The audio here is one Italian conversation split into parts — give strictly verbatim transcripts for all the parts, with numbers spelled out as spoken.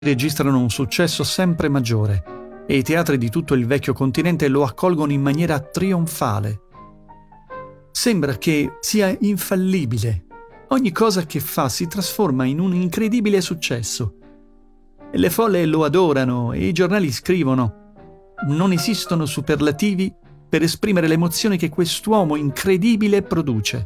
registrano un successo sempre maggiore e i teatri di tutto il vecchio continente lo accolgono in maniera trionfale. Sembra che sia infallibile. Ogni cosa che fa si trasforma in un incredibile successo. Le folle lo adorano e i giornali scrivono: non esistono superlativi per esprimere l'emozione che quest'uomo incredibile produce.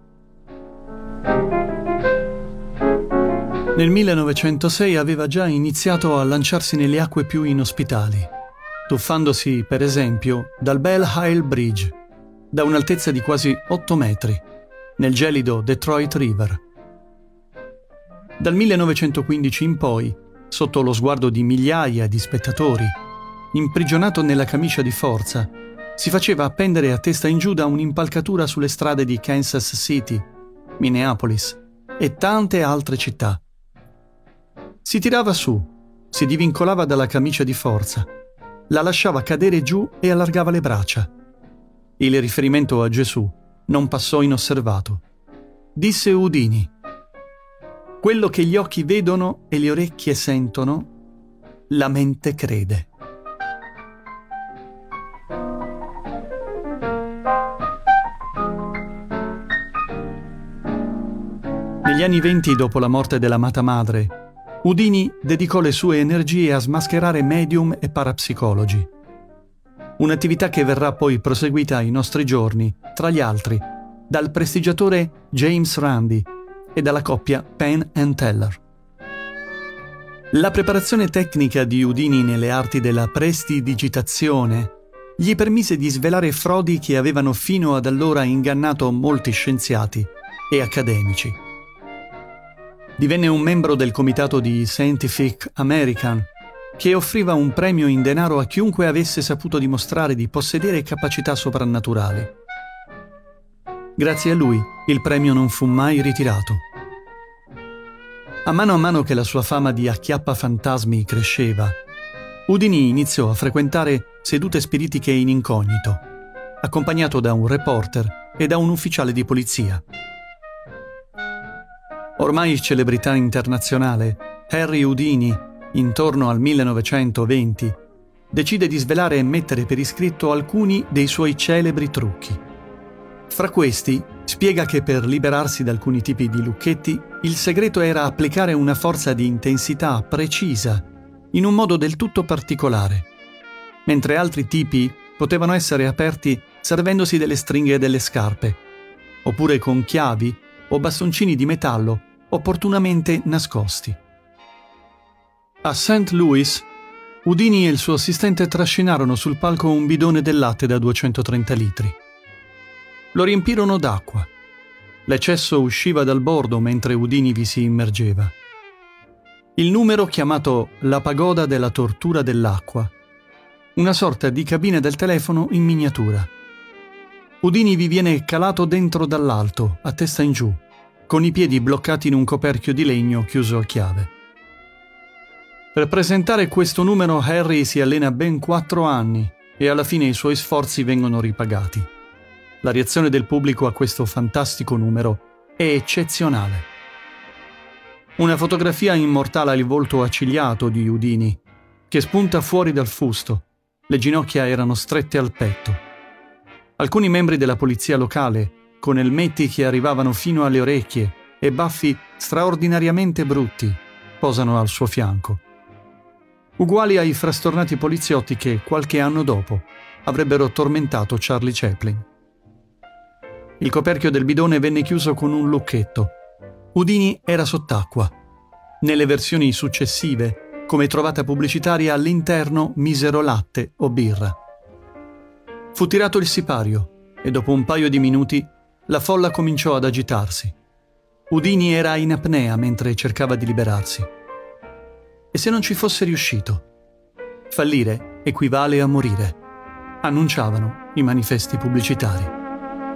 Nel millenovecentosei aveva già iniziato a lanciarsi nelle acque più inospitali, tuffandosi, per esempio, dal Belle Isle Bridge, da un'altezza di quasi otto metri, nel gelido Detroit River. Dal millenovecentoquindici in poi, sotto lo sguardo di migliaia di spettatori, imprigionato nella camicia di forza, si faceva appendere a testa in giù da un'impalcatura sulle strade di Kansas City, Minneapolis e tante altre città. Si tirava su, si divincolava dalla camicia di forza, la lasciava cadere giù e allargava le braccia. Il riferimento a Gesù non passò inosservato. Disse Houdini: quello che gli occhi vedono e le orecchie sentono, la mente crede. Negli anni venti, dopo la morte dell'amata madre, Houdini dedicò le sue energie a smascherare medium e parapsicologi. Un'attività che verrà poi proseguita ai nostri giorni, tra gli altri, dal prestigiatore James Randi e dalla coppia Penn and Teller. La preparazione tecnica di Houdini nelle arti della prestidigitazione gli permise di svelare frodi che avevano fino ad allora ingannato molti scienziati e accademici. Divenne un membro del comitato di Scientific American, che offriva un premio in denaro a chiunque avesse saputo dimostrare di possedere capacità soprannaturali. Grazie a lui, il premio non fu mai ritirato. A mano a mano che la sua fama di acchiappafantasmi cresceva, Houdini iniziò a frequentare sedute spiritiche in incognito, accompagnato da un reporter e da un ufficiale di polizia. Ormai celebrità internazionale, Harry Houdini, intorno al millenovecentoventi, decide di svelare e mettere per iscritto alcuni dei suoi celebri trucchi. Fra questi, spiega che per liberarsi da alcuni tipi di lucchetti, il segreto era applicare una forza di intensità precisa, in un modo del tutto particolare, mentre altri tipi potevano essere aperti servendosi delle stringhe delle scarpe, oppure con chiavi o bastoncini di metallo opportunamente nascosti. A Saint Louis, Houdini e il suo assistente trascinarono sul palco un bidone del latte da duecentotrenta litri. Lo riempirono d'acqua. L'eccesso usciva dal bordo mentre Houdini vi si immergeva. Il numero, chiamato la pagoda della tortura dell'acqua, una sorta di cabina del telefono in miniatura. Houdini vi viene calato dentro dall'alto, a testa in giù, con i piedi bloccati in un coperchio di legno chiuso a chiave. Per presentare questo numero Harry si allena ben quattro anni e alla fine i suoi sforzi vengono ripagati. La reazione del pubblico a questo fantastico numero è eccezionale. Una fotografia immortala il volto accigliato di Houdini, che spunta fuori dal fusto. Le ginocchia erano strette al petto. Alcuni membri della polizia locale, con elmetti che arrivavano fino alle orecchie e baffi straordinariamente brutti, posano al suo fianco. Uguali ai frastornati poliziotti che, qualche anno dopo, avrebbero tormentato Charlie Chaplin. Il coperchio del bidone venne chiuso con un lucchetto. Houdini era sott'acqua. Nelle versioni successive, come trovata pubblicitaria, all'interno misero latte o birra. Fu tirato il sipario e dopo un paio di minuti la folla cominciò ad agitarsi. Houdini era in apnea mentre cercava di liberarsi. E se non ci fosse riuscito? Fallire equivale a morire, annunciavano i manifesti pubblicitari.